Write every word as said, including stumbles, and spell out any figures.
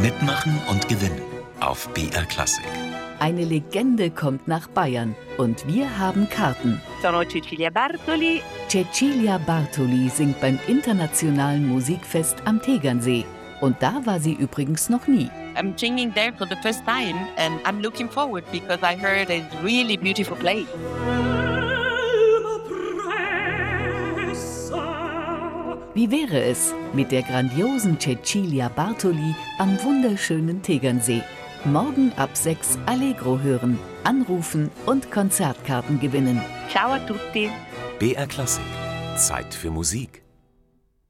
Mitmachen und gewinnen auf B R Klassik. Eine Legende kommt nach Bayern und wir haben Karten. Sono Cecilia Bartoli. Cecilia Bartoli singt beim internationalen Musikfest am Tegernsee. Und da war sie übrigens noch nie. I'm singing there for the first time and I'm looking forward because I heard a really beautiful place. Wie wäre es mit der grandiosen Cecilia Bartoli am wunderschönen Tegernsee? Morgen ab sechs Allegro hören, anrufen und Konzertkarten gewinnen. Ciao a tutti. B R Klassik. Zeit für Musik.